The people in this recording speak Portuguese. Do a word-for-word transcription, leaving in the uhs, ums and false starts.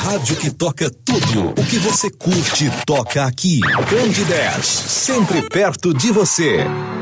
rádio que toca tudo o que você curte toca aqui. Grande dez, sempre perto de você.